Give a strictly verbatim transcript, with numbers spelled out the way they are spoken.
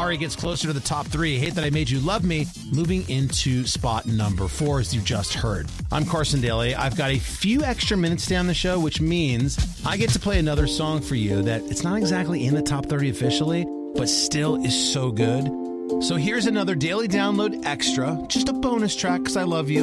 Ari gets closer to the top three. Hate That I Made You Love Me, moving into spot number four, as you just heard. I'm Carson Daly. I've got a few extra minutes down the show, which means I get to play another song for you that it's not exactly in the top thirty officially, but still is so good. So here's another Daily Download Extra, just a bonus track because I love you.